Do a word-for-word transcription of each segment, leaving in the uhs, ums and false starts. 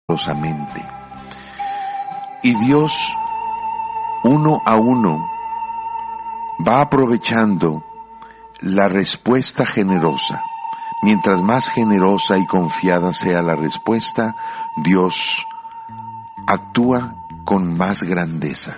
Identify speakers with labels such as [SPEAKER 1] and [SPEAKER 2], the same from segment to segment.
[SPEAKER 1] generosamente. Y Dios, uno a uno, va aprovechando la respuesta generosa. Mientras más generosa y confiada sea la respuesta, Dios actúa con más grandeza.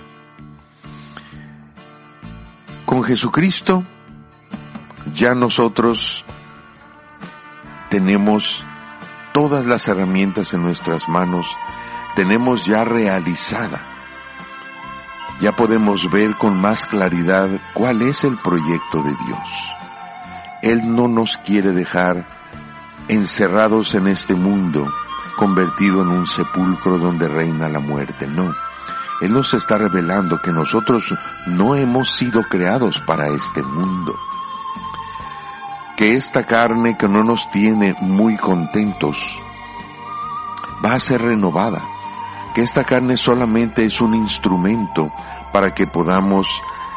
[SPEAKER 1] Con Jesucristo, ya nosotros tenemos todas las herramientas en nuestras manos, tenemos ya realizada, ya podemos ver con más claridad cuál es el proyecto de Dios. Él no nos quiere dejar encerrados en este mundo, convertido en un sepulcro donde reina la muerte, no. Él nos está revelando que nosotros no hemos sido creados para este mundo, que esta carne que no nos tiene muy contentos va a ser renovada, que esta carne solamente es un instrumento para que podamos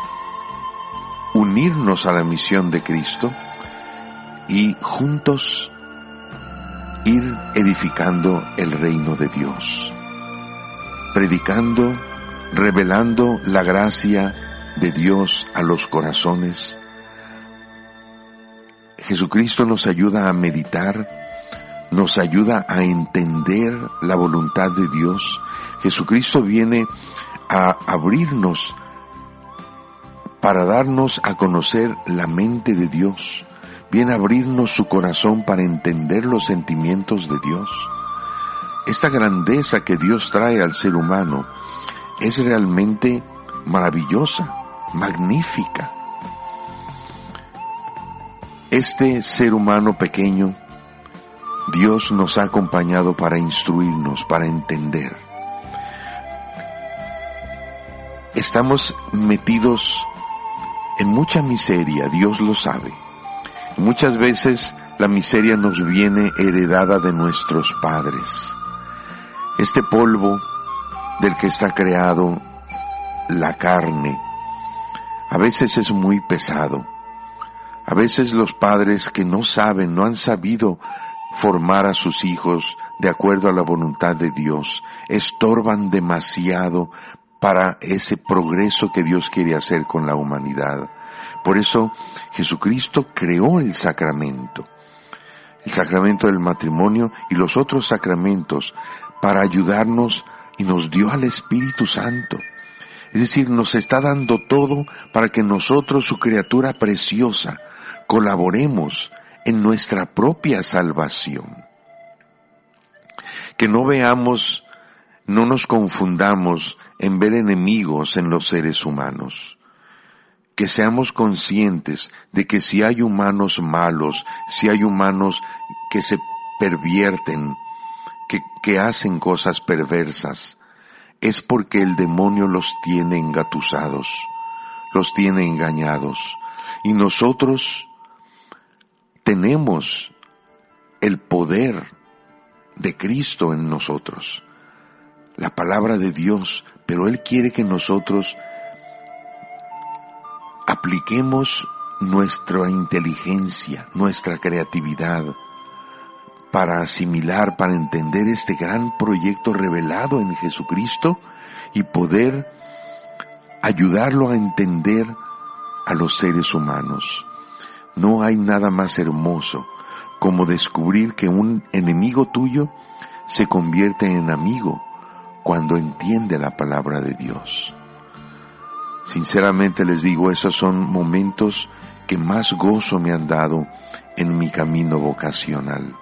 [SPEAKER 1] unirnos a la misión de Cristo y juntos ir edificando el reino de Dios, predicando, revelando la gracia de Dios a los corazones. Jesucristo nos ayuda a meditar, nos ayuda a entender la voluntad de Dios. Jesucristo viene a abrirnos para darnos a conocer la mente de Dios. Viene a abrirnos su corazón para entender los sentimientos de Dios. Esta grandeza que Dios trae al ser humano es realmente maravillosa, magnífica. Este ser humano pequeño, Dios nos ha acompañado para instruirnos, para entender. Estamos metidos en mucha miseria, Dios lo sabe. Muchas veces la miseria nos viene heredada de nuestros padres. Este polvo del que está creado la carne, a veces es muy pesado. A veces los padres que no saben, no han sabido formar a sus hijos de acuerdo a la voluntad de Dios, estorban demasiado para ese progreso que Dios quiere hacer con la humanidad. Por eso Jesucristo creó el sacramento, el sacramento del matrimonio y los otros sacramentos para ayudarnos, y nos dio al Espíritu Santo. Es decir, nos está dando todo para que nosotros, su criatura preciosa, colaboremos en nuestra propia salvación. Que no veamos, no nos confundamos en ver enemigos en los seres humanos. Que seamos conscientes de que si hay humanos malos, si hay humanos que se pervierten, que, que hacen cosas perversas, es porque el demonio los tiene engatusados, los tiene engañados. Y nosotros tenemos el poder de Cristo en nosotros, la palabra de Dios, pero Él quiere que nosotros apliquemos nuestra inteligencia, nuestra creatividad, para asimilar, para entender este gran proyecto revelado en Jesucristo y poder ayudarlo a entender a los seres humanos. No hay nada más hermoso como descubrir que un enemigo tuyo se convierte en amigo cuando entiende la palabra de Dios. Sinceramente les digo, esos son momentos que más gozo me han dado en mi camino vocacional.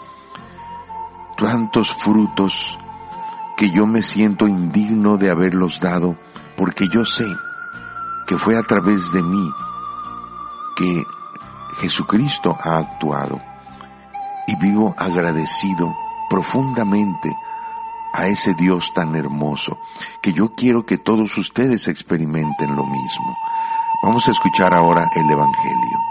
[SPEAKER 1] Tantos frutos que yo me siento indigno de haberlos dado, porque yo sé que fue a través de mí que Jesucristo ha actuado, y vivo agradecido profundamente a ese Dios tan hermoso, que yo quiero que todos ustedes experimenten lo mismo. Vamos a escuchar ahora el Evangelio.